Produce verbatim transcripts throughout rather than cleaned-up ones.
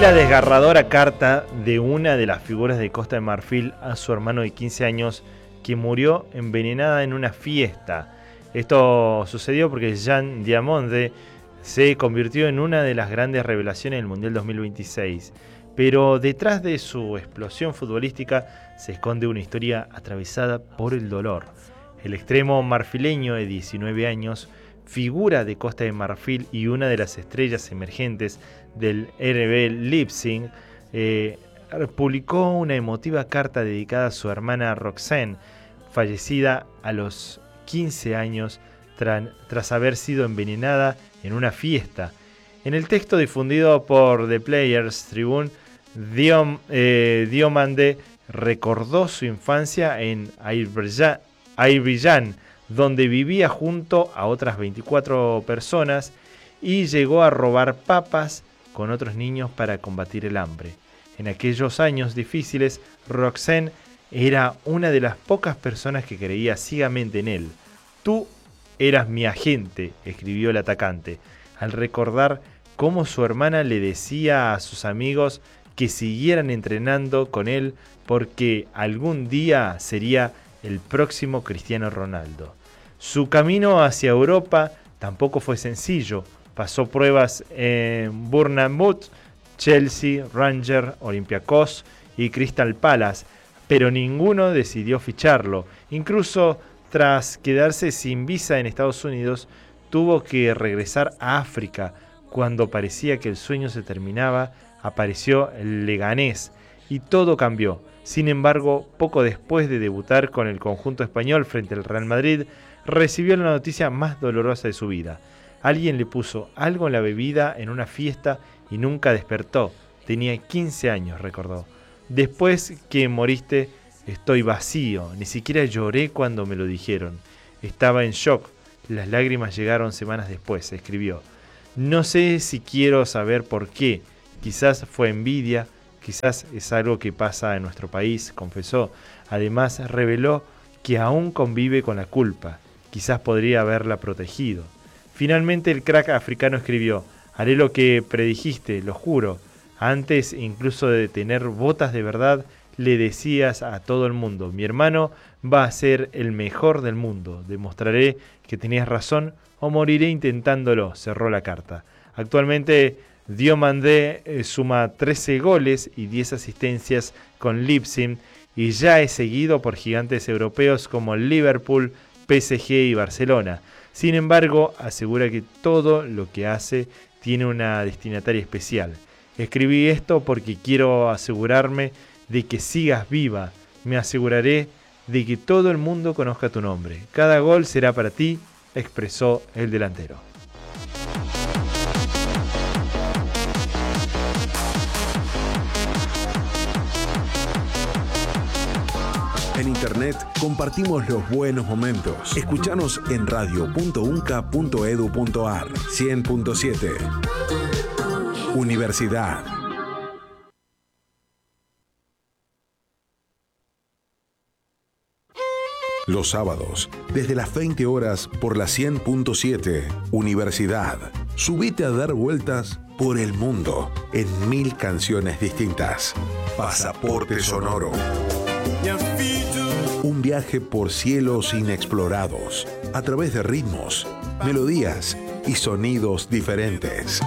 la desgarradora carta de una de las figuras de Costa de Marfil a su hermano de quince años que murió envenenada en una fiesta. Esto sucedió porque Jean Diamonde se convirtió en una de las grandes revelaciones del Mundial dos mil veintiséis. Pero detrás de su explosión futbolística se esconde una historia atravesada por el dolor. El extremo marfileño de diecinueve años, figura de Costa de Marfil y una de las estrellas emergentes del R B Leipzig, eh, publicó una emotiva carta dedicada a su hermana Roxanne, fallecida a los quince años tra- tras haber sido envenenada en una fiesta. En el texto difundido por The Players Tribune, Diom, eh, Diomande recordó su infancia en Abidjan, donde vivía junto a otras veinticuatro personas y llegó a robar papas con otros niños para combatir el hambre. En aquellos años difíciles, Roxanne era una de las pocas personas que creía ciegamente en él. Tú eras mi agente, escribió el atacante, al recordar cómo su hermana le decía a sus amigos que siguieran entrenando con él porque algún día sería el próximo Cristiano Ronaldo. Su camino hacia Europa tampoco fue sencillo. Pasó pruebas en Bournemouth, Chelsea, Rangers, Olympiacos y Crystal Palace, pero ninguno decidió ficharlo. Incluso tras quedarse sin visa en Estados Unidos, tuvo que regresar a África. Cuando parecía que el sueño se terminaba, apareció el Leganés y todo cambió. Sin embargo, poco después de debutar con el conjunto español frente al Real Madrid, recibió la noticia más dolorosa de su vida. Alguien le puso algo en la bebida en una fiesta y nunca despertó. Tenía quince años, recordó. Después que moriste, estoy vacío. Ni siquiera lloré cuando me lo dijeron. Estaba en shock. Las lágrimas llegaron semanas después, escribió. No sé si quiero saber por qué. Quizás fue envidia, quizás es algo que pasa en nuestro país, confesó. Además, reveló que aún convive con la culpa. Quizás podría haberla protegido. Finalmente, el crack africano escribió: haré lo que predijiste, lo juro. Antes incluso de tener botas de verdad, le decías a todo el mundo: mi hermano va a ser el mejor del mundo. Demostraré que tenías razón o moriré intentándolo. Cerró la carta. Actualmente, Diomande eh, suma trece goles y diez asistencias con Leipzig y ya es seguido por gigantes europeos como Liverpool, P S G y Barcelona. Sin embargo, asegura que todo lo que hace tiene una destinataria especial. Escribí esto porque quiero asegurarme de que sigas viva. Me aseguraré de que todo el mundo conozca tu nombre. Cada gol será para ti, expresó el delantero. En internet compartimos los buenos momentos. Escuchanos en radio punto unca punto edu punto ar. cien punto siete. Universidad. Los sábados, desde las veinte horas por la cien punto siete. Universidad. Subite a dar vueltas por el mundo en mil canciones distintas. Pasaporte Sonoro. Un viaje por cielos inexplorados, a través de ritmos, melodías y sonidos diferentes.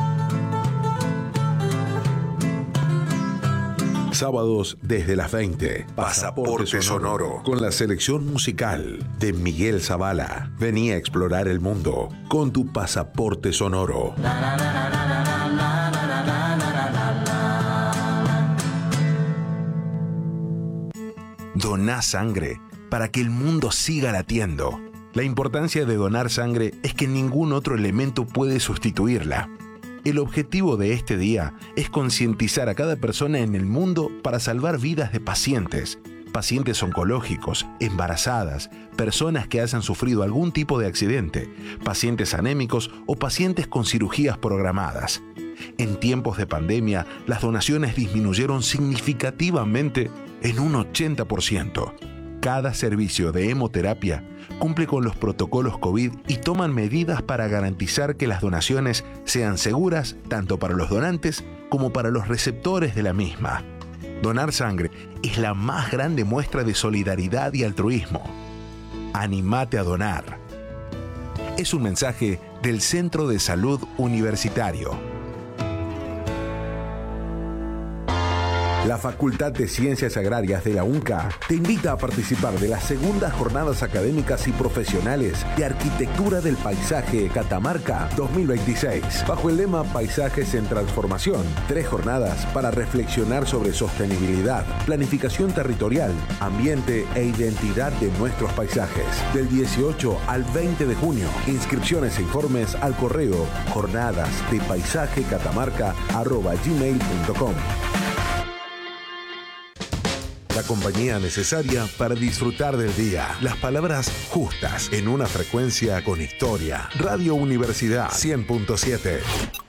Sábados desde las veinte. Pasaporte Sonoro. Con la selección musical de Miguel Zavala. Vení a explorar el mundo con tu Pasaporte Sonoro. Doná sangre para que el mundo siga latiendo. La importancia de donar sangre es que ningún otro elemento puede sustituirla. El objetivo de este día es concientizar a cada persona en el mundo para salvar vidas de pacientes, pacientes oncológicos, embarazadas, personas que hayan sufrido algún tipo de accidente, pacientes anémicos o pacientes con cirugías programadas. En tiempos de pandemia, las donaciones disminuyeron significativamente en un ochenta por ciento. cada servicio de hemoterapia cumple con los protocolos COVID y toman medidas para garantizar que las donaciones sean seguras tanto para los donantes como para los receptores de la misma. Donar sangre es la más grande muestra de solidaridad y altruismo. Anímate a donar. Es un mensaje del Centro de Salud Universitario. La Facultad de Ciencias Agrarias de la UNCA te invita a participar de las segundas jornadas académicas y profesionales de Arquitectura del Paisaje Catamarca dos mil veintiséis, bajo el lema Paisajes en Transformación. Tres jornadas para reflexionar sobre sostenibilidad, planificación territorial, ambiente e identidad de nuestros paisajes. Del dieciocho al veinte de junio. Inscripciones e informes al correo jornadas de paisaje catamarca arroba gmail punto com. La compañía necesaria para disfrutar del día. Las palabras justas en una frecuencia con historia. Radio Universidad cien punto siete.